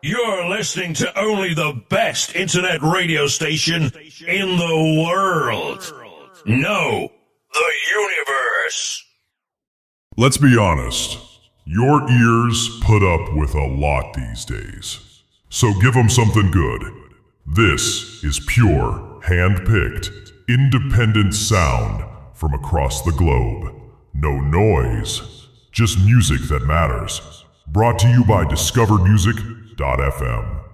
You're listening to only the best internet radio station in the world. No, the universe. Let's be honest. Your ears put up with a lot these days. So give them something good. This is pure, hand-picked, independent sound from across the globe. No noise, just music that matters. Brought to you by DiscoverMusic.fm.